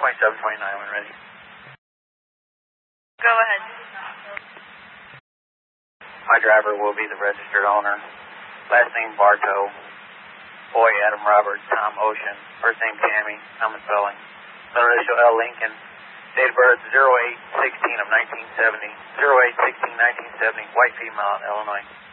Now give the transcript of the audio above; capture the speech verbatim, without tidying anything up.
twenty-seven twenty-nine when ready. Go ahead. My driver will be the registered owner. Last name Bartow. Boy Adam Robert, Tom Ocean. First name Tammy, Thomas Spelling. Middle initial L Lincoln. Date of birth zero eight sixteen of nineteen seventy. zero eight sixteen nineteen seventy. White female, Illinois.